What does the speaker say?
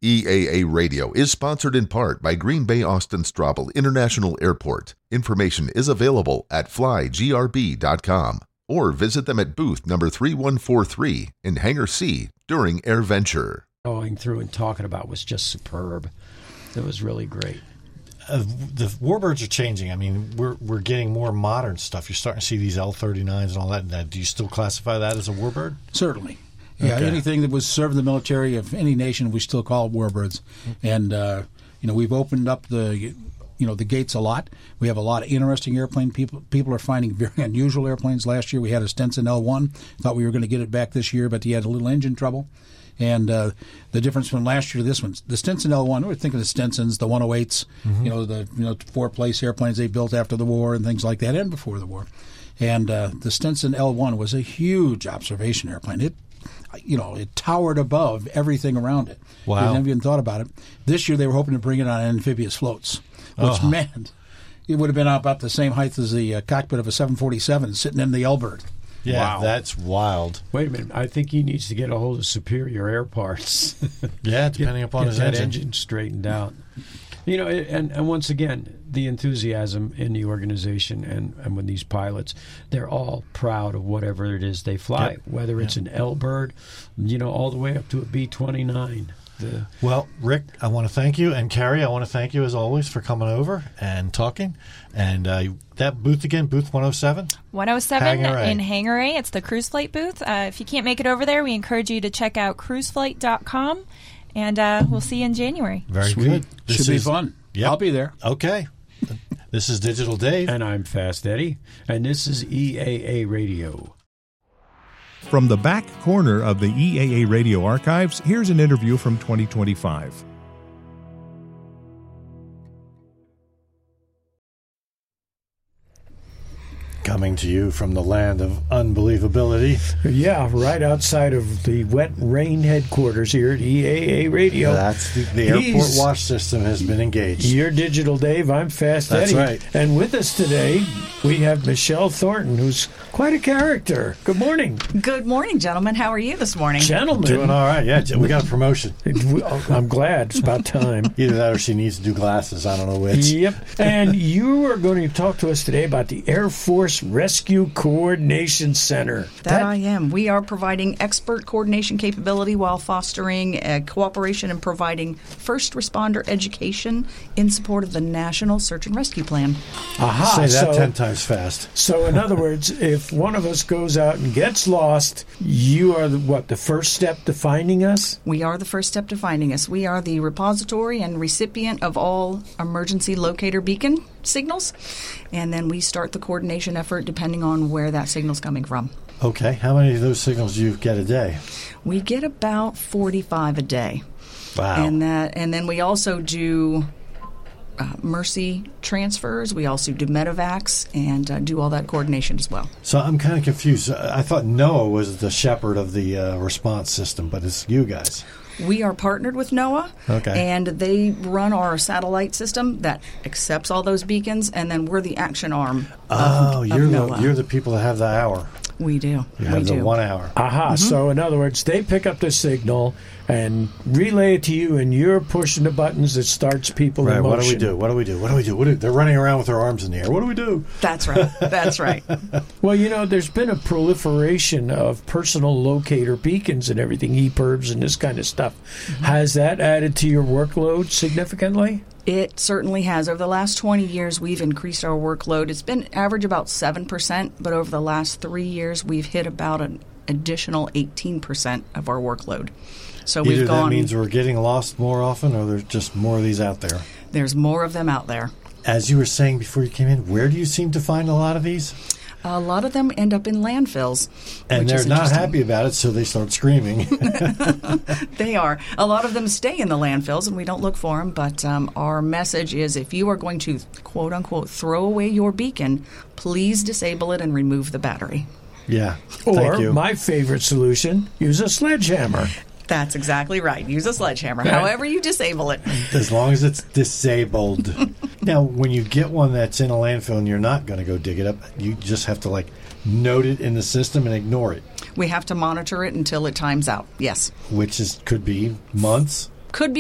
EAA Radio is sponsored in part by Green Bay Austin Straubel International Airport. Information is available at flygrb.com or visit them at booth number 3143 in Hangar C during AirVenture. Going through and talking about was just superb. It was really great. The warbirds are changing. I mean, we're getting more modern stuff. You're starting to see these L-39s and all that. Now, do you still classify that as a warbird? Certainly. Yeah, Okay. anything that was served in the military of any nation, we still call warbirds. And we've opened up the gates a lot. We have a lot of interesting airplane. People are finding very unusual airplanes. Last year we had a Stinson L1. Thought we were going to get it back this year, but he had a little engine trouble. And the difference from last year to this one, the Stinson L1, we're thinking of Stinsons, the 108s, the four-place airplanes they built after the war and things like that, and before the war. And the Stinson L1 was a huge observation airplane. It towered above everything around it. Wow. They never even thought about it. This year they were hoping to bring it on amphibious floats, which meant it would have been about the same height as the cockpit of a 747 sitting in the L-bird. Yeah, Wow. that's wild. Wait a minute. I think he needs to get a hold of Superior Air Parts. Yeah, depending upon get his that engine. straightened out. And once again, the enthusiasm in the organization and when these pilots, they're all proud of whatever it is they fly, Yep. whether it's an L-bird, all the way up to a B-29. Well, Rick, I want to thank you. And Carrie, I want to thank you, as always, for coming over and talking. And that booth again, booth 107? 107 Hangar A. in Hangar A. It's the cruise flight booth. If you can't make it over there, we encourage you to check out cruiseflight.com. And we'll see you in January. Very good. Should be fun. Yep. I'll be there. Okay. This is Digital Dave. And I'm Fast Eddie. And this is EAA Radio. From the back corner of the EAA Radio archives, here's an interview from 2025. Coming to you from the land of unbelievability. Yeah, right outside of the wet rain headquarters here at EAA Radio. That's the airport watch system has been engaged. You're Digital Dave. I'm Fast That's Eddie. right. And with us today, we have Michelle Thornton, who's quite a character. Good morning. Good morning, gentlemen. How are you this morning? Gentlemen. Doing all right. Yeah, we got a promotion. I'm glad. It's about time. Either that or she needs to do glasses. I don't know which. Yep. And you are going to talk to us today about the Air Force Rescue Coordination Center. That I am. We are providing expert coordination capability while fostering cooperation and providing first responder education in support of the National Search and Rescue Plan. Aha. Say that 10 times fast. So, in other words, if one of us goes out and gets lost, you are the first step to finding us? We are the first step to finding us. We are the repository and recipient of all emergency locator beacon signals, and then we start the coordination effort depending on where that signal's coming from. Okay. How many of those signals do you get a day? We get about 45 a day. Wow. And then we also do Mercy transfers. We also do medevacs and do all that coordination as well. So I'm kind of confused. I thought NOAA was the shepherd of the response system, but it's you guys. We are partnered with NOAA, Okay. and they run our satellite system that accepts all those beacons, and then we're the action arm of NOAA. You're the people that have the hour. We do. You have the 1 hour. Aha. So, in other words, they pick up the signal and relay it to you, and you're pushing the buttons that starts people in Right. motion. What do we do? They're running around with their arms in the air. What do we do? That's right. That's right. Well, there's been a proliferation of personal locator beacons and everything, EPIRBs and this kind of stuff. Mm-hmm. Has that added to your workload significantly? It certainly has. Over the last 20 years, we've increased our workload. It's been average about 7%, but over the last 3 years, we've hit about an additional 18% of our workload. So Either we've gone. that means we're getting lost more often, or there's just more of these out there. There's more of them out there. As you were saying before you came in, where do you seem to find a lot of these? A lot of them end up in landfills. And which they're is not interesting. happy about it, so they start screaming. They are. A lot of them stay in the landfills, and we don't look for them. But our message is if you are going to, quote unquote, throw away your beacon, please disable it and remove the battery. Yeah. Thank you. Or, my favorite solution, use a sledgehammer. That's exactly right. Use a sledgehammer. However you disable it. As long as it's disabled. Now, when you get one that's in a landfill and you're not going to go dig it up, you just have to, note it in the system and ignore it. We have to monitor it until it times out. Yes. Which could be months. Could be